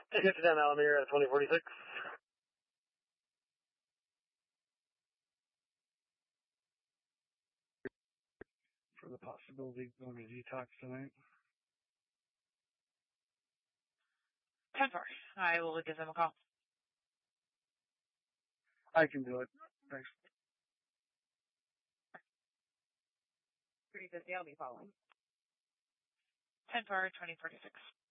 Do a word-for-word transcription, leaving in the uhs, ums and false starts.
fifty-nine Alameda at twenty forty-six. For the possibility of going to detox tonight. ten four. I will give them a call. I can do it. Thanks. Pretty busy. I'll be following. ten four, twenty forty-six.